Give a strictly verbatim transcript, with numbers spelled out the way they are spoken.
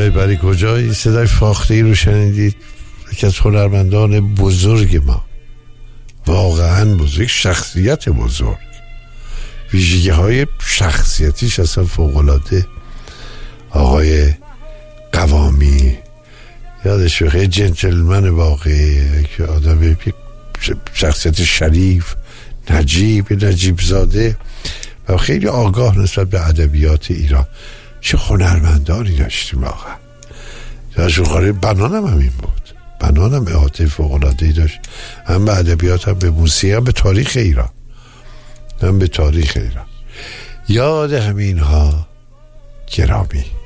آقای بری کجایی صدای فاخته رو شنیدید؟ یکی از هنرمندان بزرگ ما، واقعا بزرگ، شخصیت بزرگ، ویژگی های شخصیتیش اصلا فوق‌العاده. آقای قوامی یادش بخیر، جنتلمن واقعی که آدم شخصیت شریف، نجیب نجیب زاده و خیلی آگاه نسبت به ادبیات ایران. چه هنرمندانی داشتیم واقعا. جاشوخاری بنانم همین بود، بنانم احاطه فوق‌العاده‌ای داشت، هم به ادبیات، هم به موسیقی، هم به تاریخ ایران، هم به تاریخ ایران. یاد همینها گرامی.